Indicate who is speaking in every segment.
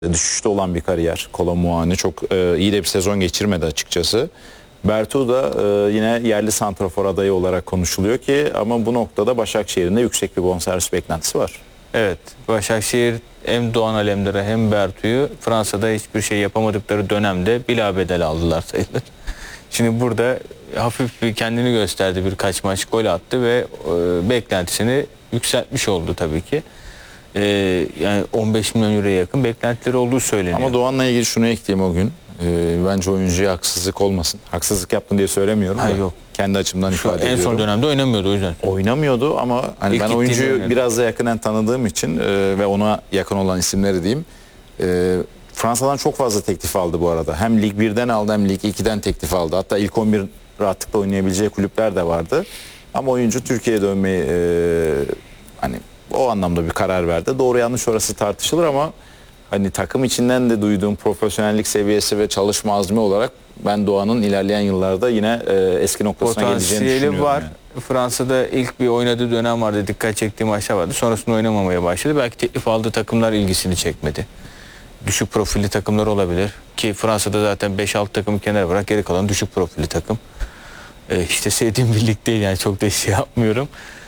Speaker 1: Düşüşte olan bir kariyer. Kolo Muani çok iyi de bir sezon geçirmedi açıkçası. Bertu da yine yerli santrafor adayı olarak konuşuluyor ki ama bu noktada Başakşehir'in de yüksek bir bonservis beklentisi var.
Speaker 2: Evet, Başakşehir hem Doğan Alemdar'ı hem Bertu'yu Fransa'da hiçbir şey yapamadıkları dönemde bilabedel aldılar sayılır. Şimdi burada hafif bir kendini gösterdi, birkaç maç gol attı ve beklentisini yükseltmiş oldu tabii ki. Yani 15 milyon euroya yakın beklentileri olduğu söyleniyor.
Speaker 1: Ama Doğan'la ilgili şunu ekleyeyim o gün. Bence oyuncuya haksızlık olmasın. Haksızlık yaptın diye söylemiyorum.
Speaker 2: Hayır, yok.
Speaker 1: Kendi açımdan ifade ediyorum.
Speaker 2: En son dönemde oynamıyordu o yüzden.
Speaker 1: Oynamıyordu ama hani ben oyuncuyu biraz da yakından tanıdığım için ve ona yakın olan isimleri diyeyim. Fransa'dan çok fazla teklif aldı bu arada. Hem Lig 1'den aldı hem Lig 2'den teklif aldı. Hatta ilk 11 rahatlıkla oynayabileceği kulüpler de vardı. Ama oyuncu Türkiye'ye dönmeyi hani o anlamda bir karar verdi. Doğru yanlış orası tartışılır ama hani takım içinden de duyduğum profesyonellik seviyesi ve çalışma azmi olarak ben Doğan'ın ilerleyen yıllarda yine eski noktasına geleceğini düşünüyorum.
Speaker 2: Var.
Speaker 1: Yani.
Speaker 2: Fransa'da ilk bir oynadığı dönem vardı. Dikkat çektiği maçlar vardı. Sonrasında oynamamaya başladı. Belki teklif aldığı takımlar ilgisini çekmedi. Düşük profilli takımlar olabilir. Ki Fransa'da zaten 5-6 takımı kenara bırak geri kalan düşük profilli takım. İşte sevdiğim bir lig değil yani çok da şey yapmıyorum.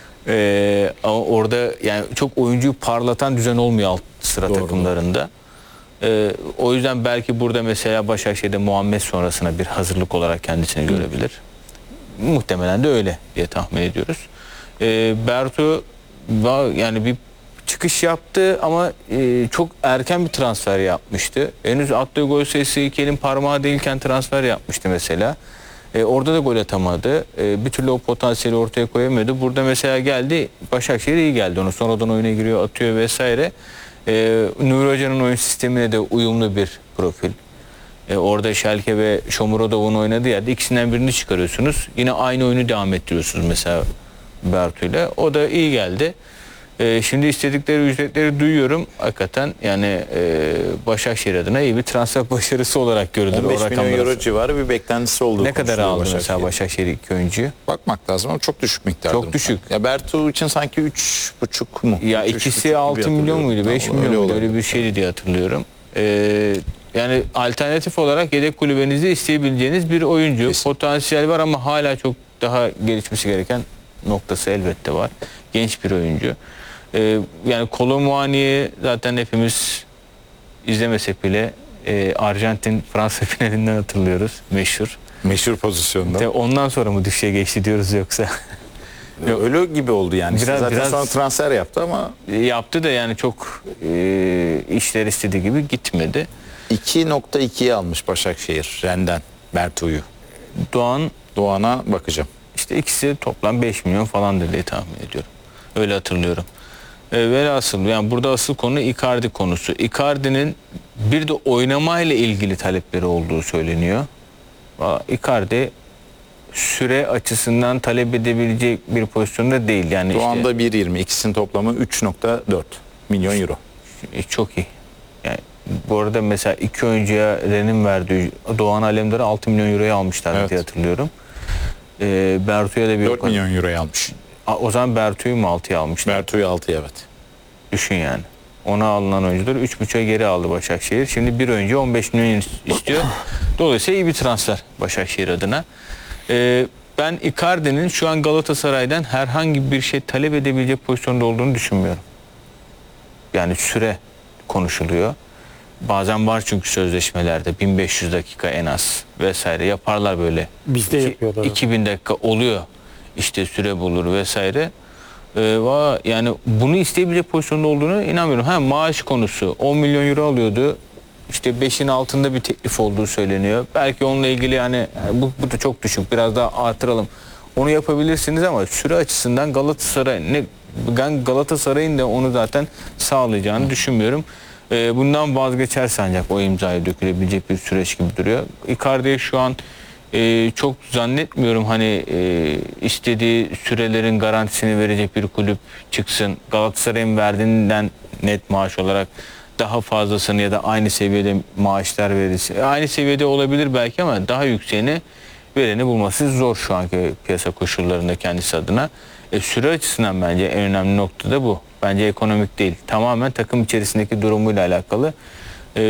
Speaker 2: Ama orada yani çok oyuncuyu parlatan düzen olmuyor alt sıra
Speaker 1: Doğru.
Speaker 2: takımlarında. O yüzden belki burada mesela Başakşehir'de Muhammed sonrasına bir hazırlık olarak kendisini görebilir. Muhtemelen de öyle diye tahmin ediyoruz. Bertu yani bir çıkış yaptı ama çok erken bir transfer yapmıştı. Henüz attığı gol sayısı iki elin parmağı değilken transfer yapmıştı mesela. Orada da gol atamadı. Bir türlü o potansiyeli ortaya koyamıyordu. Burada mesela geldi, Başakşehir iyi geldi. Onu sonradan oyuna giriyor, atıyor vesaire. Nuri Hoca'nın oyun sistemine de uyumlu bir profil. Orada Schalke ve Shomurodov'un oynadığı yerde ikisinden birini çıkarıyorsunuz. Yine aynı oyunu devam ettiriyorsunuz mesela Bertu'yla. O da iyi geldi. Şimdi istedikleri ücretleri duyuyorum. Hakikaten yani Başakşehir adına iyi bir transfer başarısı olarak görülür.
Speaker 1: 15 milyon euro civarı bir beklentisi olduğu
Speaker 2: ne kadar aldı mesela Başakşehir iki oyuncuyu?
Speaker 1: Bakmak lazım ama çok düşük miktarda.
Speaker 2: Çok düşük.
Speaker 1: Ya Bertu için sanki 3,5 mu?
Speaker 2: Ya ikisi 6 milyon muydu? 5 milyon muydu? Öyle bir şeydi diye hatırlıyorum. Yani alternatif olarak yedek kulübenizde isteyebileceğiniz bir oyuncu.
Speaker 1: Kesin.
Speaker 2: Potansiyel var ama hala çok daha gelişmesi gereken noktası elbette var. Genç bir oyuncu. Yani Kolo Muani'yi zaten hepimiz izlemesek bile Arjantin Fransa finalinden hatırlıyoruz. Meşhur
Speaker 1: pozisyonda.
Speaker 2: Ondan sonra mı düşüşe geçti diyoruz yoksa?
Speaker 1: Öyle gibi oldu yani. Zaten sonra transfer yaptı ama.
Speaker 2: Yaptı da yani çok işler istediği gibi gitmedi.
Speaker 1: 2.2'ye almış Başakşehir Ren'den Bertu'yu. Doğan'a bakacağım.
Speaker 2: İşte ikisi toplam 5 milyon falan diye tahmin ediyorum. Öyle hatırlıyorum. Velhasıl yani burada asıl konu Icardi konusu. Icardi'nin bir de oynamayla ilgili talepleri olduğu söyleniyor. Icardi süre açısından talep edebilecek bir pozisyonda değil. Yani
Speaker 1: Doğan'da 1.20, ikisinin toplamı 3.4 milyon euro.
Speaker 2: Çok iyi. Yani bu arada mesela iki oyuncuya Ren'in verdiği Doğan Alemdar'ı 6 milyon euroya almışlar diye hatırlıyorum. Bertu'ya da bir
Speaker 1: 4 milyon euroya almış.
Speaker 2: O zaman Bertu'yu mu 6'ya almışlar?
Speaker 1: Bertu'yu 6'ya evet.
Speaker 2: Düşün yani. Ona alınan oyuncuları 3.5'a geri aldı Başakşehir. Şimdi bir oyuncu 15 milyon istiyor. Dolayısıyla iyi bir transfer Başakşehir adına. Ben Icardi'nin şu an Galatasaray'dan herhangi bir şey talep edebilecek pozisyonda olduğunu düşünmüyorum. Yani süre konuşuluyor. Bazen var çünkü sözleşmelerde 1500 dakika en az vesaire yaparlar böyle.
Speaker 3: Bizde yapıyorlar.
Speaker 2: 2000 dakika oluyor. İşte süre bulur vesaire. Yani bunu isteyebilecek pozisyonda olduğunu inanmıyorum. Maaş konusu 10 milyon euro alıyordu. İşte 5'in altında bir teklif olduğu söyleniyor. Belki onunla ilgili yani bu da çok düşük. Biraz daha artıralım. Onu yapabilirsiniz ama süre açısından Galatasaray'ın da onu zaten sağlayacağını düşünmüyorum. Bundan vazgeçerse ancak o imzaya dökülebilecek bir süreç gibi duruyor. Icardi'ye şu an çok zannetmiyorum istediği sürelerin garantisini verecek bir kulüp çıksın. Galatasaray'ın verdiğinden net maaş olarak daha fazlasını ya da aynı seviyede maaşlar verirse. Aynı seviyede olabilir belki ama daha yükseğini vereni bulması zor şu anki piyasa koşullarında kendisi adına. Süre açısından bence en önemli nokta da bu. Bence ekonomik değil. Tamamen takım içerisindeki durumuyla alakalı.